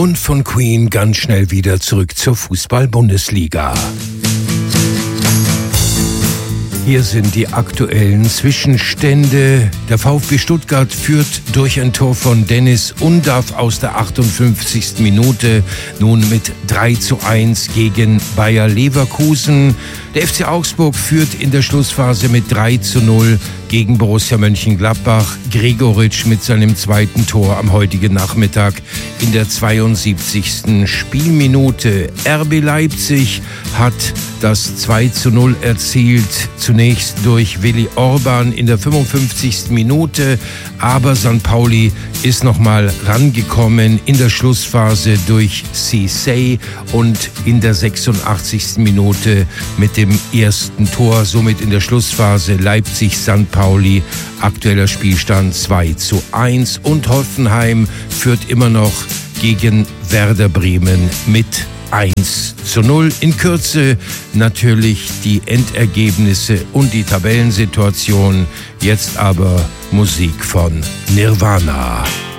Und von Queen ganz schnell wieder zurück zur Fußball-Bundesliga. Hier sind die aktuellen Zwischenstände. Der VfB Stuttgart führt durch ein Tor von Dennis Undav aus der 58. Minute nun mit 3:1 gegen Bayer Leverkusen. Der FC Augsburg führt in der Schlussphase mit 3:0 gegen Borussia Mönchengladbach. Gregoritsch mit seinem zweiten Tor am heutigen Nachmittag in der 72. Spielminute. RB Leipzig hat das 2:0 erzielt, zunächst durch Willi Orban in der 55. Minute, aber St. Pauli ist nochmal rangekommen in der Schlussphase durch Cissé und in der 86. Minute mit dem ersten Tor, somit in der Schlussphase Leipzig-St. Pauli, aktueller Spielstand 2:1 und Hoffenheim führt immer noch gegen Werder Bremen mit 1:0. In Kürze natürlich die Endergebnisse und die Tabellensituation. Jetzt aber Musik von Nirvana.